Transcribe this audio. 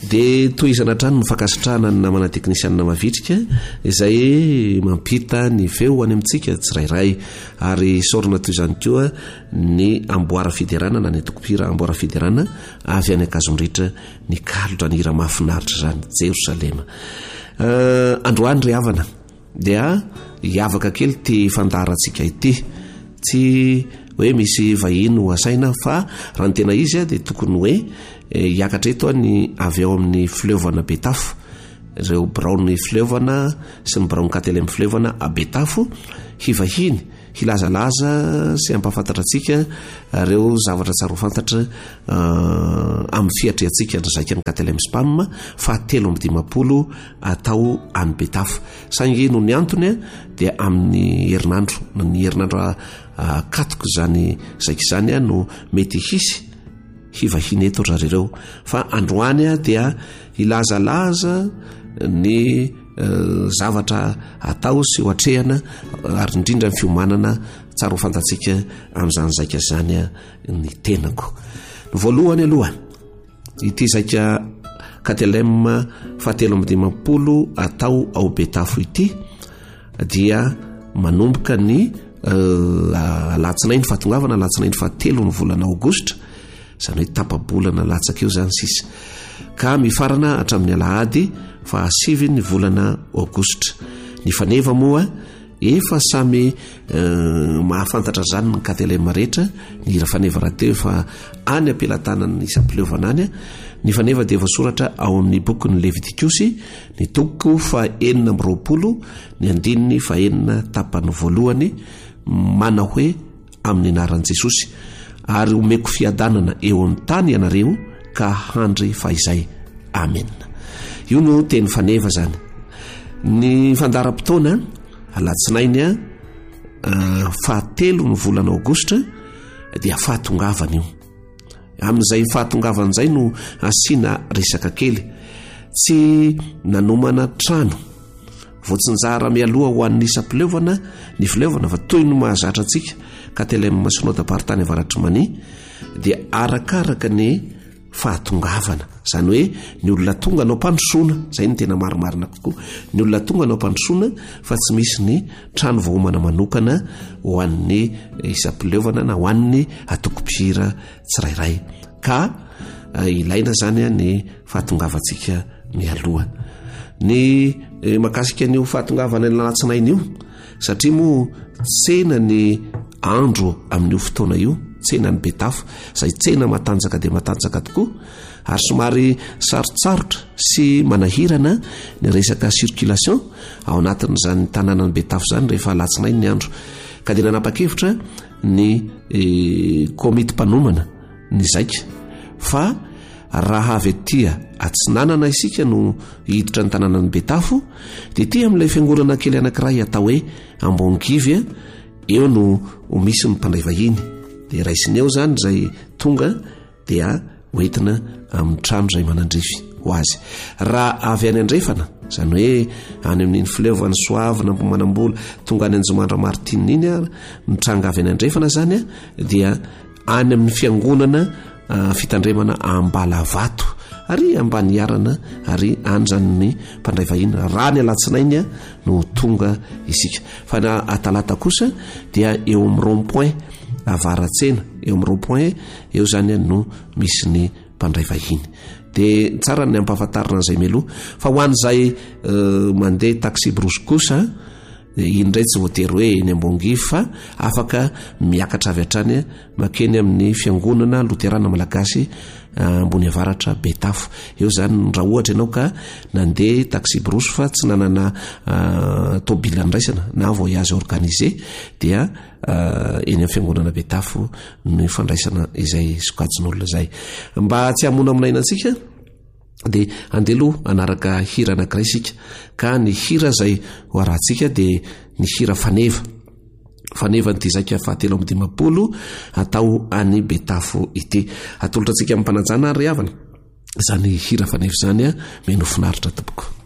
dia toizana trano nifakasitrahana ny namana teknisianina mavitrika izay mampita ny feo any amintsika tsirairay ary sorona toy izany koa ny amboara fiderana na ny tokopira amboara fiderana avy any akazondritra ny kalotra ny hira mahafinaritra zany Jerosalema. Androany ry havana dia hiavaka kely ty fandarantsika ity, tsy hoe misy vahiny ho asaina fa raha ny tena izy dia tokony hoe hiakatra eto ny avy ao amin'ny fileovana Betafo, ireo Braony fileovana sy ny Braony Katelem fileovana a Betafo hivahiny hilazalaza sy ampafantatra antsika ireo zavatra tsara ho fantatra amin'ny fiatrehantsika ndrazaika ny Katelem Spam fa 7:50 atao any Betafo. Sangy no ny antony dia amin'ny herinandro, ny herinandro katoko zany zaika izany no mety hisy hivahiny eto rareo, fa androany dia ilazalaza ny zavatra atao sy hoatrehana ary indrindra ny fiomanana tsara ho fantatsika amin'izany zaika zany ny tenako. Ny voalohany aloha ity zaika Katelem 7:50 atao ao Betafo ity dia manomboka ny alatsinainy fahatongavana alatsinainy 7 ny volana Aogositra, izany hoe tapabolana latsaka eo zany sisa, ka mifarana hatramin'ny alahady 7 ny volana Aogositra. Ny faneva moa efa samy mahafantatra zany ny Katelem rehetra, ny hira faneva rahateo efa any ampelantanany isam-pileovana any. Ny faneva dia voasoratra ao amin'ny bokyny Levitikosy ny toko 4:20, ny andininy 4 tapany voalohany, mana hoe amin'ny anaran'i Jesosy, ary omeko fiadanana eo amin'ny tany ianareo ka handry fahizay. Amen. Io no teny faneva zany. Ny fandaram-potoana alatsinainy 7 ny volana Aogositra dia fahatongavana io. Amin'izay fahatongavana izay no asiana resaka kely, tsy nanomana trano voatsinjara mialoha ho an'ny isam-pileovana ny fileovana fa toy no mahazatra antsika Katelem Synode Aparitany Avaratry Mania dia arakaraka ny fahatongavana, izany hoe ny olona tonga anao mpandrosoana, izay ny tena marimarina kokoa, ny olona tonga anao mpandrosoana fa tsy misy ny trano vohomana manokana ho an'ny isam-pileovana na ho an'ny atokopira tsirairay, ka ilaina zany ny fahatongavantsika mialoha. Ny makasika n'io fahatongavana ny alatsinainy io satria moa tsena ny andro amin'io fotoana io, tsena ny Betafo, izay tsena matanjaka dia matanjaka tokoa ary somary sarotsarotra sy manahirana ny resaka circulation ao anatin'izany tanàna ny Betafo zany rehefa alatsinainy ny andro, ka dia nanapa-kevitra ny komity mpanomana ny zaika fa raha avy etya atsinanana isika no hiditra ny tanàna ny Betafo dia ty amin'ilay fiangonana kely anankiray atao hoe Ambongivy, eo no misy ny mpandray vahiny dia raisiny eo zany zay tonga dia hoentina amin'ny trano zay manandrify ho azy. Raha avy any andrefana, izany hoe any amin'iny fileovany Soavy na Manambola tonga any Anjomandra Martinina iny mitranga avy any andrefana zany dia any amin'ny fiangonana fitandremana Ambalavato ary ambany arana ary anjany mpandray vahiny raha ny alatsinainy no tonga isika. Fa na atalata kosa dia eo amin'ny rond-point avaratsena, eo amin'ny rond-point eo zany no misy ny mpandray vahiny. Dia tsara ny ampahafantarina an'izay meloha fa ho an'izay mandeha taxi brosy kosa indray tsy voatery hoe eny Ambongivy fa afaka miakatra avy hatrany makeny amin'ny fiangonana Loterana Malagasy ambony avaratra Betafo. Eo zany raha ohatra ianao ka nandeha taxi brosy fa tsy nanana tôbila andraisana na voyage organisé dia eny amin'ny fiangonana Betafo ny fandraisana izay sokajin'olona zay. Mba tsy hamona aminaina antsika dia andelo anaraka hira anankiray isika, ka ny hira zay ho arahantsika dia ny hira faneva nyity zaika 7:50 atao any Betafo ity. Atolotra antsika amin'ny mpanajana ry havana zany hira faneva zany meno finaritra tompoko.